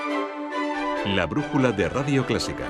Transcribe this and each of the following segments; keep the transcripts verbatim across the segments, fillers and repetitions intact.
La brújula de Radio Clásica.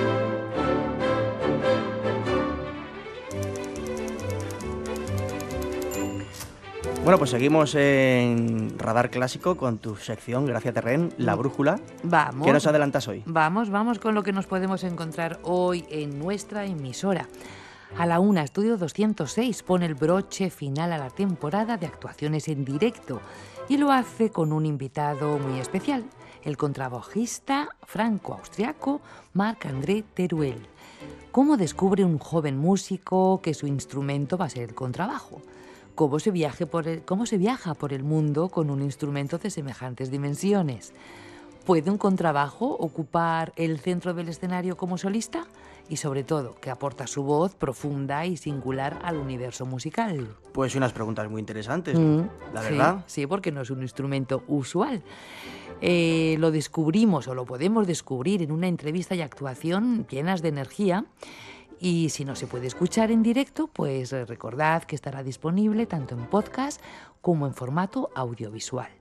Bueno, pues seguimos en Radar Clásico con tu sección, Gracia Terren, La Brújula. Vamos. ¿Qué nos adelantas hoy? Vamos, vamos con lo que nos podemos encontrar hoy en nuestra emisora. A la una, Estudio doscientos seis pone el broche final a la temporada de actuaciones en directo y lo hace con un invitado muy especial, el contrabajista franco-austriaco Marc-André Teruel. ¿Cómo descubre un joven músico que su instrumento va a ser el contrabajo? ¿Cómo se, viaje por el, ¿Cómo se viaja por el mundo con un instrumento de semejantes dimensiones? ¿Puede un contrabajo ocupar el centro del escenario como solista? Y sobre todo, ¿qué aporta su voz profunda y singular al universo musical? Pues unas preguntas muy interesantes, Mm, la sí, verdad. Sí, porque no es un instrumento usual. Eh, lo descubrimos o lo podemos descubrir en una entrevista y actuación llenas de energía. Y si no se puede escuchar en directo, pues recordad que estará disponible tanto en podcast como en formato audiovisual.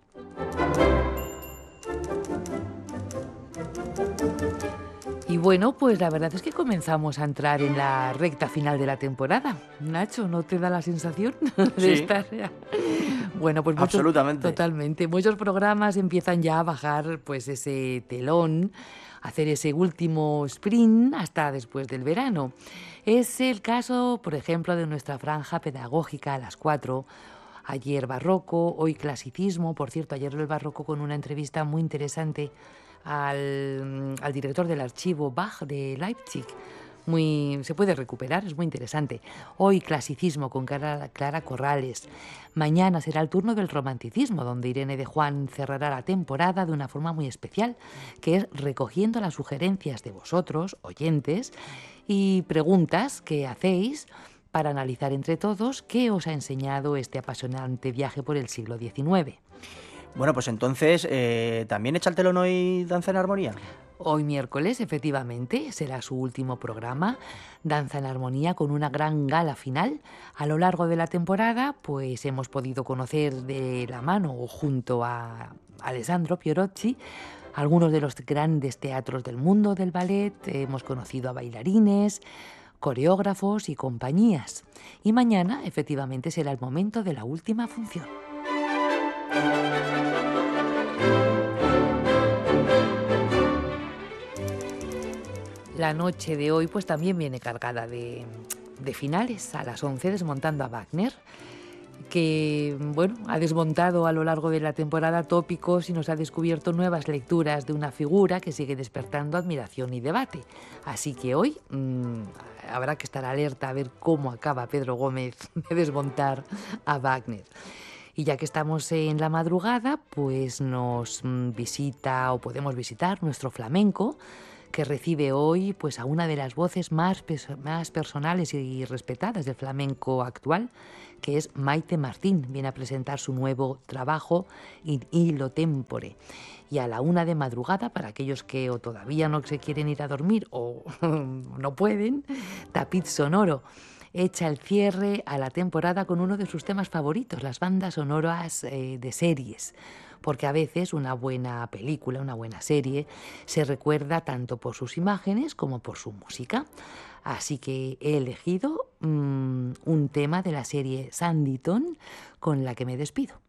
Y bueno, pues la verdad es que comenzamos a entrar en la recta final de la temporada. Nacho, ¿no te da la sensación de Sí. estar ya? Bueno, pues muchos, Absolutamente. Totalmente. Muchos programas empiezan ya a bajar pues ese telón, a hacer ese último sprint hasta después del verano. Es el caso, por ejemplo, de nuestra franja pedagógica a las cuatro. Ayer barroco, hoy clasicismo. Por cierto, ayer el barroco con una entrevista muy interesante al, al director del archivo Bach de Leipzig. Muy, se puede recuperar, es muy interesante. Hoy clasicismo con Clara, Clara Corrales. Mañana será el turno del romanticismo, donde Irene de Juan cerrará la temporada de una forma muy especial, que es recogiendo las sugerencias de vosotros, oyentes, y preguntas que hacéis para analizar entre todos qué os ha enseñado este apasionante viaje por el siglo diecinueve. Bueno, pues entonces, eh, ¿también echa el telón hoy Danza en Armonía? Hoy miércoles, efectivamente, será su último programa, Danza en Armonía, con una gran gala final. A lo largo de la temporada, pues hemos podido conocer de la mano o junto a Alessandro Pierocci algunos de los grandes teatros del mundo del ballet. Hemos conocido a bailarines, coreógrafos y compañías. Y mañana, efectivamente, será el momento de la última función. La noche de hoy pues también viene cargada de, de finales. A las once desmontando a Wagner, que bueno, ha desmontado a lo largo de la temporada tópicos y nos ha descubierto nuevas lecturas de una figura que sigue despertando admiración y debate. Así que hoy mmm, habrá que estar alerta a ver cómo acaba Pedro Gómez de desmontar a Wagner. Y ya que estamos en la madrugada, pues nos visita o podemos visitar nuestro flamenco, que recibe hoy pues, a una de las voces más, más personales y respetadas del flamenco actual, que es Maite Martín. Viene a presentar su nuevo trabajo, In Illo Tempore. Y a la una de madrugada, para aquellos que o todavía no se quieren ir a dormir o no pueden, Tapiz Sonoro echa el cierre a la temporada con uno de sus temas favoritos, las bandas sonoras eh, de series. Porque a veces una buena película, una buena serie, se recuerda tanto por sus imágenes como por su música. Así que he elegido mmm, un tema de la serie Sanditon con la que me despido.